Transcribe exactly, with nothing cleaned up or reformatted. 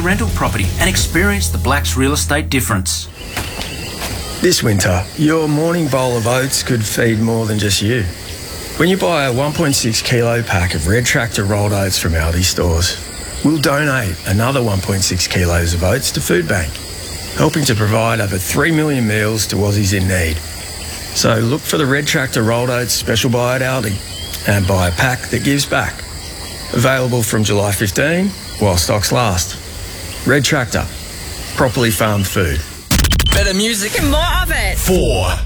rental property and experience the Blacks real estate difference. This winter, your morning bowl of oats could feed more than just you. When you buy a one point six kilo pack of Red Tractor rolled oats from Aldi stores, we'll donate another one point six kilos of oats to Food Bank, helping to provide over three million meals to Aussies in need. So look for the Red Tractor rolled oats special buy at Aldi and buy a pack that gives back. Available from July fifteenth while stocks last. Red Tractor, properly farmed food. Better music and more of it. Four.